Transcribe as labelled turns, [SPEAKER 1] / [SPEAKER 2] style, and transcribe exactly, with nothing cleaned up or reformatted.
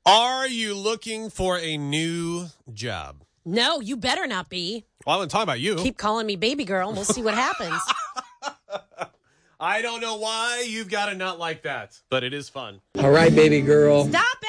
[SPEAKER 1] Are you looking for a new job?
[SPEAKER 2] No, you better not be.
[SPEAKER 1] Well, I'm talking about you.
[SPEAKER 2] Keep calling me baby girl and we'll see what happens.
[SPEAKER 1] I don't know why you've got to not like that, but it is fun.
[SPEAKER 3] All right, baby girl.
[SPEAKER 2] Stop